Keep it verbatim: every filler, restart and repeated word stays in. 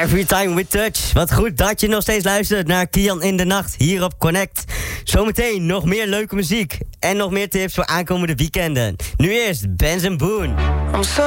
Every time with touch. Wat goed dat je nog steeds luistert naar Kian in de Nacht hier op Connect. Zometeen nog meer leuke muziek en nog meer tips voor aankomende weekenden. Nu eerst Benz en Boone.